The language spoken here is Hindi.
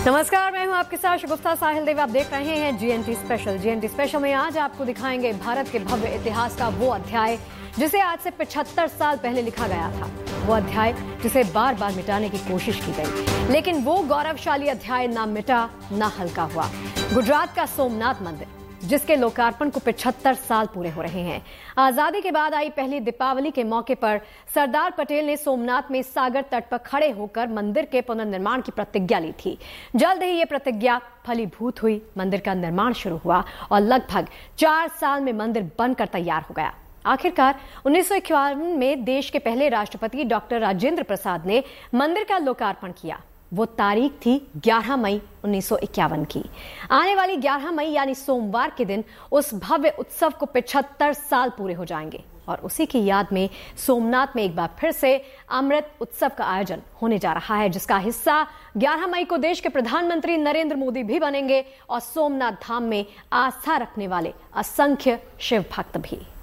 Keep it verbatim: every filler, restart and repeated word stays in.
नमस्कार, मैं हूं आपके साथ शगुफ्ता साहिल देव। आप देख रहे हैं जीएनटी स्पेशल। जीएनटी स्पेशल में आज आपको दिखाएंगे भारत के भव्य इतिहास का वो अध्याय जिसे आज से पचहत्तर साल पहले लिखा गया था। वो अध्याय जिसे बार बार मिटाने की कोशिश की गई, लेकिन वो गौरवशाली अध्याय ना मिटा ना हल्का हुआ। गुजरात का सोमनाथ मंदिर, जिसके लोकार्पण को पचहत्तर साल पूरे हो रहे हैं। आजादी के बाद आई पहली दीपावली के मौके पर सरदार पटेल ने सोमनाथ में सागर तट पर खड़े होकर मंदिर के पुनर्निर्माण की प्रतिज्ञा ली थी। जल्द ही ये प्रतिज्ञा फलीभूत हुई, मंदिर का निर्माण शुरू हुआ और लगभग चार साल में मंदिर बनकर तैयार हो गया। आखिरकार उन्नीस सौ इक्यावन में देश के पहले राष्ट्रपति डॉक्टर राजेंद्र प्रसाद ने मंदिर का लोकार्पण किया। वो तारीख थी ग्यारह मई उन्नीस सौ इक्यावन की। आने वाली ग्यारह मई यानी सोमवार के दिन उस भव्य उत्सव को पचहत्तर साल पूरे हो जाएंगे और उसी की याद में सोमनाथ में एक बार फिर से अमृत उत्सव का आयोजन होने जा रहा है, जिसका हिस्सा ग्यारह मई को देश के प्रधानमंत्री नरेंद्र मोदी भी बनेंगे और सोमनाथ धाम में आस्था रखने वाले असंख्य शिव भक्त भी।